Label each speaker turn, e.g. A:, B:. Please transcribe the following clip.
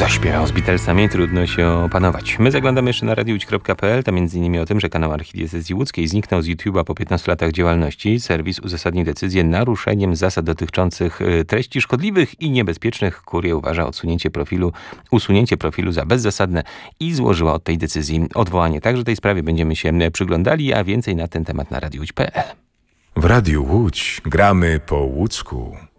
A: Zaśpiewał z Beatlesami, trudno się opanować. My zaglądamy jeszcze na radiowódź.pl, tam m.in. o tym, że kanał Archidiecezji Łódzkiej zniknął z YouTube'a po 15 latach działalności. Serwis uzasadni decyzję naruszeniem zasad dotyczących treści szkodliwych i niebezpiecznych. Kuria uważa usunięcie profilu za bezzasadne i złożyła od tej decyzji odwołanie. Także tej sprawie będziemy się przyglądali, a więcej na ten temat na radiowódź.pl.
B: W Radiu Łódź gramy po łódzku.